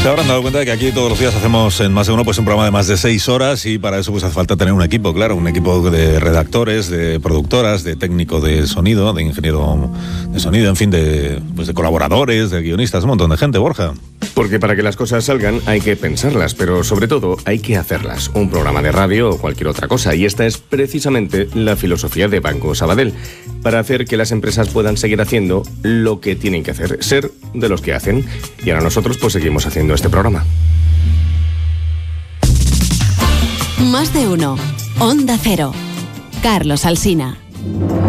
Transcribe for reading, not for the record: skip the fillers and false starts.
Se habrán dado cuenta de que aquí todos los días hacemos en Más de Uno pues un programa de más de 6 horas y para eso pues hace falta tener un equipo, claro, un equipo de redactores, de productoras, de técnico de sonido, de ingeniero de sonido, en fin, de colaboradores, de guionistas, un montón de gente, Borja. Porque para que las cosas salgan hay que pensarlas, pero sobre todo hay que hacerlas. Un programa de radio o cualquier otra cosa, y esta es precisamente la filosofía de Banco Sabadell, para hacer que las empresas puedan seguir haciendo lo que tienen que hacer, ser de los que hacen. Y ahora nosotros pues seguimos haciendo este programa. Más de Uno. Onda Cero. Carlos Alsina.